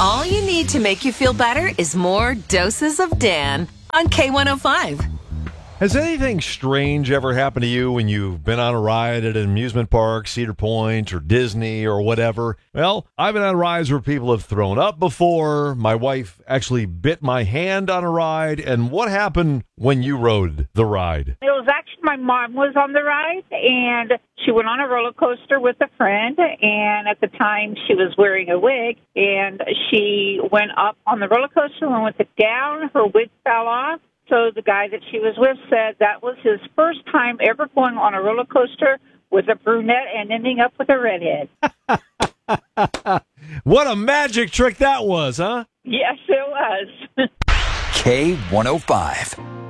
All you need to make you feel better is more doses of Dan on K105. Has anything strange ever happened to you when you've been on a ride at an amusement park, Cedar Point, or Disney, or whatever? Well, I've been on rides where people have thrown up before. My wife actually bit my hand on a ride. And what happened when you rode the ride? It was actually my mom was on the ride, and she went on a roller coaster with a friend, and at the time she was wearing a wig, and she went up on the roller coaster, and when it down, her wig fell off. So the guy that she was with said that was his first time ever going on a roller coaster with a brunette and ending up with a redhead. What a magic trick that was, huh? Yes, it was. K105.